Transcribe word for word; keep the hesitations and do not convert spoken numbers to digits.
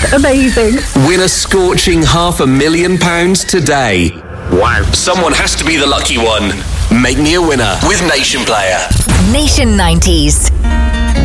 Amazing. Win a scorching half a million pounds today. Wow. Someone has to be the lucky one. Make me a winner with Nation Player. Nation nineties.